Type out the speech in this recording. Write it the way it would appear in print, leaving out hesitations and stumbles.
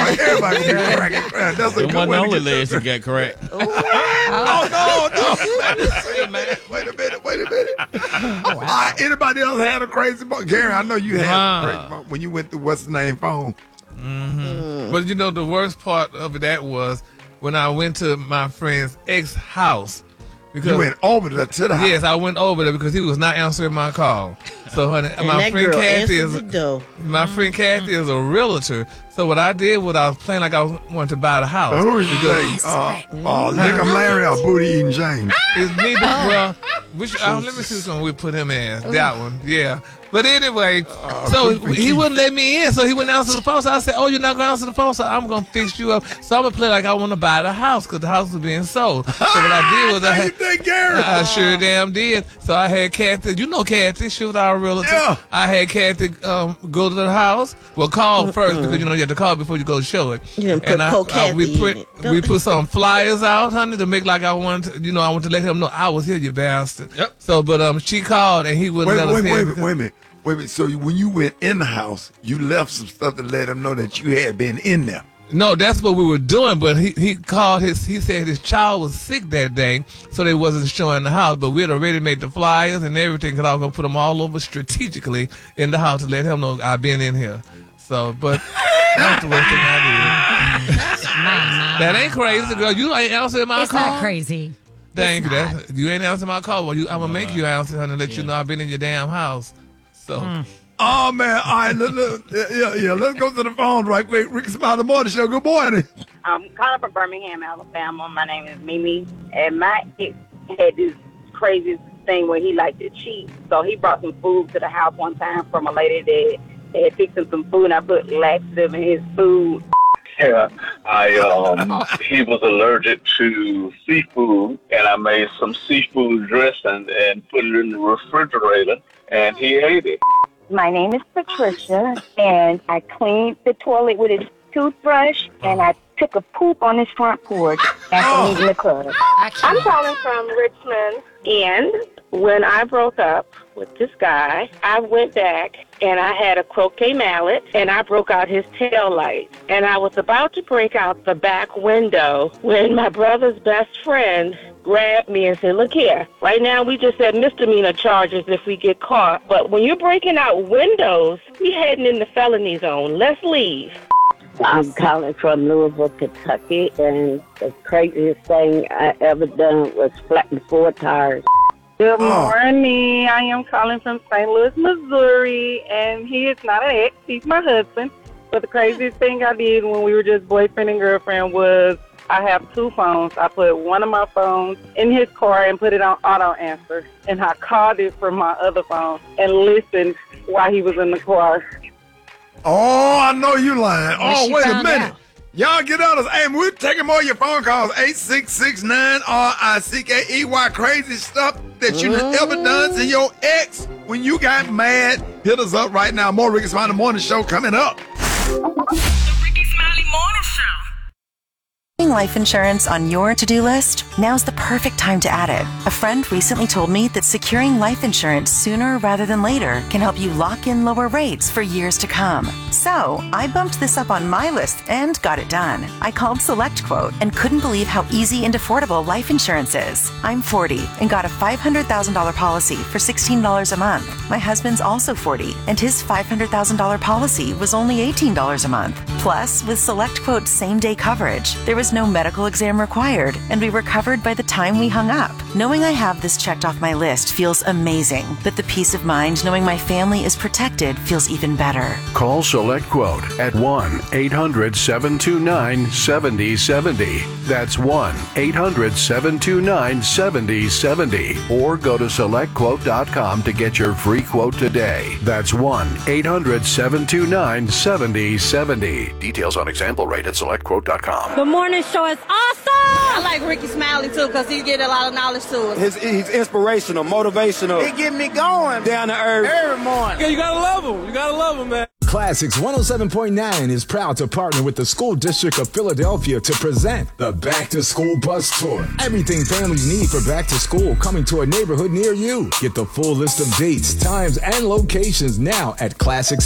everybody can get crack and crack. That's a It good wasn't way the to only get legs that got cracked. Oh, no. Wait a minute. All right, anybody else had a crazy moment? Gary, I know you had a crazy moment when you went through what's the name phone. But you know, the worst part of that was when I went to my friend's ex-house. Because, You went over to the house. Yes, I went over there because he was not answering my call. So, honey, And my that friend girl Kathy answered the door. is a realtor. So what I did was I was playing like I wanted to buy the house. Who is you? Lick Larry or Booty Eating James? It's neither. Well, let me see which one we put him in. That one, yeah. But anyway, so he wouldn't let me in, so he wouldn't answer the phone. So I said, "Oh, you're not going to answer the phone, so I'm going to fix you up." So I'm going to play like I want to buy the house because the house was being sold. So what I did was I sure damn did. So I had Kathy. You know Kathy. She was our realtor. Yeah. I had Kathy go to the house. Well, call first because you know you have to call before you go show it. You didn't put we put some flyers out, honey, to make like I wanted to, I want to let him know I was here, you bastard. Yep. So, but she called and he wouldn't let us in. Wait a minute. So when you went in the house, you left some stuff to let him know that you had been in there. No, that's what we were doing, but he called he said his child was sick that day, so they wasn't showing the house, but we had already made the flyers and everything, because I was going to put them all over strategically in the house to let him know I've been in here. So, but that's the worst thing I did. That ain't crazy, girl. You ain't answering my call. It's not crazy. Thank you. You ain't answering my call. Well, I'm going to make you answer, honey, and let you know I've been in your damn house. So... Oh, man. All right, let's go to the phone right quick. Ricky Smiley Morning Show. Good morning. I'm calling from Birmingham, Alabama. My name is Mimi. And my ex had this crazy thing where he liked to cheat. So he brought some food to the house one time from a lady that had fixed him some food, and I put laxative in his food. Yeah, he was allergic to seafood, and I made some seafood dressing and put it in the refrigerator, and he ate it. My name is Patricia, and I cleaned the toilet with a toothbrush, and I took a poop on his front porch after leaving the club. I'm calling from Richmond, and when I broke up with this guy, I went back and I had a croquet mallet and I broke out his tail light. And I was about to break out the back window when my brother's best friend grabbed me and said, "Look here, right now we just had misdemeanor charges if we get caught. But when you're breaking out windows, we heading in the felony zone. Let's leave." I'm calling from Louisville, Kentucky, and the craziest thing I ever done was flatten 4 tires. Good morning. I am calling from St. Louis, Missouri, and he is not an ex. He's my husband. But the craziest thing I did when we were just boyfriend and girlfriend was I have 2 phones. I put one of my phones in his car and put it on auto answer, and I called it from my other phone and listened while he was in the car. Oh, I know you lying. Yes, Oh, wait a found minute. out. Y'all get out of hey, we're taking more of your phone calls. 866-9-RICKEY. Crazy stuff that you ever done to your ex when you got mad. Hit us up right now. More Ricky Smiley Morning Show coming up. The Ricky Smiley Morning Show. Life insurance on your to-do list? Now's the perfect time to add it. A friend recently told me that securing life insurance sooner rather than later can help you lock in lower rates for years to come. So I bumped this up on my list and got it done. I called SelectQuote and couldn't believe how easy and affordable life insurance is. I'm 40 and got a $500,000 policy for $16 a month. My husband's also 40 and his $500,000 policy was only $18 a month. Plus, with SelectQuote's same-day coverage, there was no medical exam required, and we were covered by the time we hung up. Knowing I have this checked off my list feels amazing, but the peace of mind knowing my family is protected feels even better. Call SelectQuote at 1-800-729-7070. That's 1-800-729-7070. Or go to SelectQuote.com to get your free quote today. That's 1-800-729-7070. Details on example rate at SelectQuote.com. The morning show is awesome. I like Ricky Smiley too because he get a lot of knowledge to us. He's inspirational, motivational. He get me going down to earth every morning. Yeah, you gotta love him. You gotta love him, man. Classics 107.9 is proud to partner with the School District of Philadelphia to present the Back to School Bus Tour. Everything families need for back to school coming to a neighborhood near you. Get the full list of dates, times, and locations now at Classics